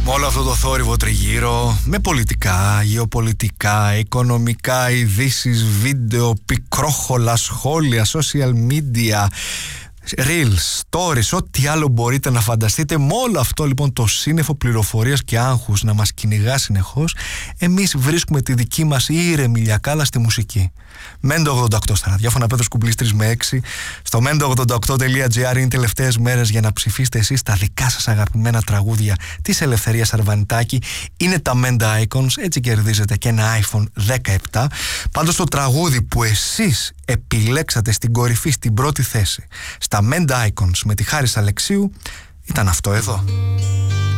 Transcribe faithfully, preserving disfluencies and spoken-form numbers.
Όλο αυτό το θόρυβο τριγύρω, με πολιτικά, γεωπολιτικά, οικονομικά, ειδήσεις, βίντεο, πικρόχολα, σχόλια, social media, reels, stories, ό,τι άλλο μπορείτε να φανταστείτε. Με όλο αυτό λοιπόν το σύννεφο πληροφορίας και άγχους να μας κυνηγά συνεχώς, εμείς βρίσκουμε τη δική μας ήρεμη λιακάλα στη μουσική. Μέντο ογδόντα οκτώ στα ραδιόφωνα, Πέτρος Κουμπλής τρεις με έξι. Στο μέντο ογδόντα οκτώ τελεία τζι άρ είναι οι τελευταίες μέρες για να ψηφίσετε εσείς τα δικά σας αγαπημένα τραγούδια της Ελευθερίας Αρβανιτάκη. Είναι τα Menda Icons, έτσι κερδίζετε και ένα άιφον δεκαεπτά. Πάντως το τραγούδι που εσείς επιλέξατε στην κορυφή, στην πρώτη θέση, στα Menda Icons με τη Χάρις Αλεξίου, ήταν αυτό εδώ.